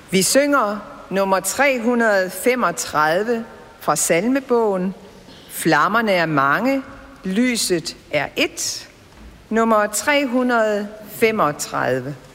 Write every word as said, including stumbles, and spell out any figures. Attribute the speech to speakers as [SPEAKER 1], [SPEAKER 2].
[SPEAKER 1] Vi synger nummer tre hundrede og femogtredive fra salmebogen. Flammerne er mange, lyset er ét. Nummer tre hundrede og femogtredive.